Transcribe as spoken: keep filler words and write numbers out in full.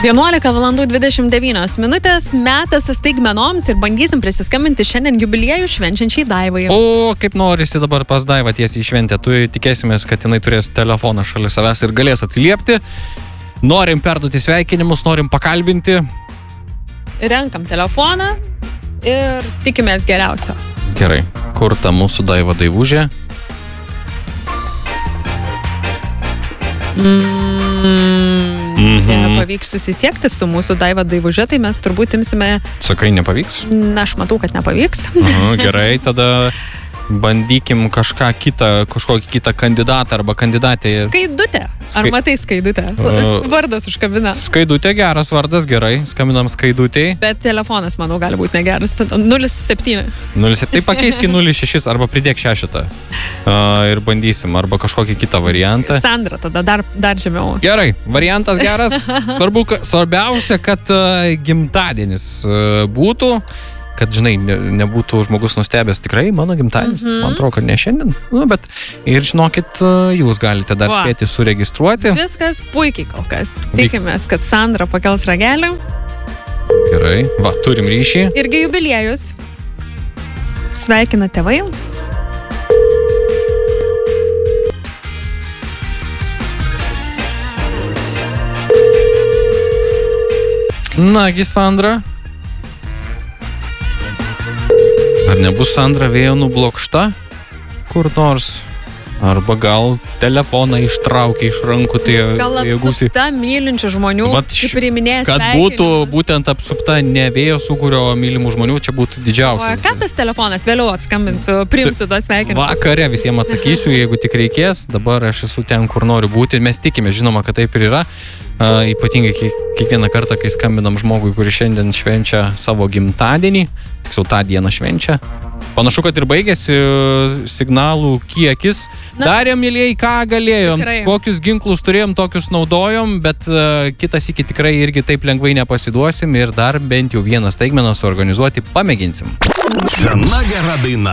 vienuolika valandų dvidešimt devynios minutės, metas su staigmenoms ir bandysim prisiskambinti šiandien jubiliejų švenčiančiai Daivai. O kaip norisi dabar pas Daivą tiesiai į šventę, tu tikėsimės, kad jinai turės telefoną šalia savęs ir galės atsiliepti. Norim perduoti sveikinimus, norim pakalbinti. Renkam telefoną ir tikimės geriausio. Gerai, kur ta mūsų Daiva Daivužė? Mm, mm-hmm. Nepavyks susisiekti su mūsų Daiva Daivužė, tai mes turbūt imsime... Sakai, nepavyks? Na, aš matau, kad nepavyks. Aha, gerai, tada bandykim kažką kitą, kažkokį kitą kandidatą arba kandidatę. Skaidutė. Ar Skai... matai Skaidutę? Uh, Vardas užkabina. Skaidutė, geras vardas, gerai. Skambinam Skaidutei. Bet telefonas, manau, gali būti negeras. nulis septyni. nulis septyni. Tai pakeiski nulis šeši arba pridėk šešitą. Uh, ir bandysim. Arba kažkokį kitą variantą. Sandra, tada dar, dar žemiau. Gerai, variantas geras. Svarbu, svarbiausia, kad uh, gimtadienis uh, būtų. Kad, žinai, ne, nebūtų žmogus nustebęs tikrai mano gimtadienis, mm-hmm. man atrodo, kad ne šiandien, nu, bet ir žinokit, jūs galite dar Va. spėti suregistruoti. Viskas puikiai kol kas. Tikimės, kad Sandra pakels ragelį. Gerai, va, turim ryšį. Irgi jubiliejus. Sveikina tėvai. Nagi, Sandra. Ar nebus Sandra vėjo nublokšta kur nors? Arba gal telefoną ištraukia iš rankų, tai gal apsupta mylinčių žmonių, kaip priiminės kad būtų būtent apsupta ne vėjo sūkurio mylimų žmonių, čia būtų didžiausias. O ką tas telefonas? Vėliau atskambinsiu, priimsiu tos sveikinimus. Vakare visiems atsakysiu, jeigu tik reikės. Dabar aš esu ten, kur noriu būti. Mes tikime, žinoma, kad taip ir yra. Uh, ypatingai kiekvieną kartą, kai skambinam žmogui, kuris šiandien švenčia savo gimtadienį, tiksliau tą dieną švenčia. Panašu, kad ir baigėsi signalų kiekis. Na, darėm, mėlėjai, ką galėjom. Tikrai. Kokius ginklus turėjom, tokius naudojom, bet uh, kitas iki tikrai irgi taip lengvai nepasiduosim ir dar bent jau vieną staigmeną suorganizuoti pamėginsim. Sena gera daina.